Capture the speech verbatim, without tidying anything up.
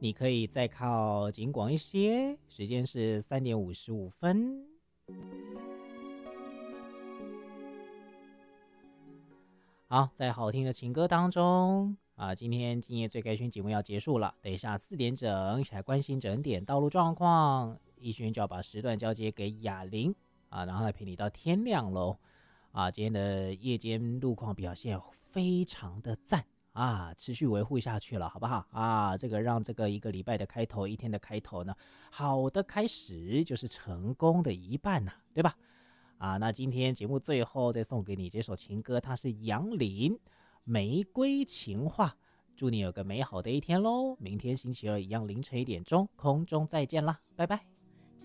你可以再靠紧广一些，时间是三点五十五分。好，在好听的情歌当中啊，今天今夜最开心节目要结束了，等一下四点整一起来关心整点道路状况，逸轩就要把时段交接给雅玲啊，然后来陪你到天亮喽。啊，今天的夜间路况表现非常的赞啊，持续维护下去了，好不好啊？这个让这个一个礼拜的开头，一天的开头呢，好的开始就是成功的一半呐、啊，对吧？啊，那今天节目最后再送给你这首情歌，它是杨林《玫瑰情话》，祝你有个美好的一天喽！明天星期二一样凌晨一点钟空中再见啦，拜拜。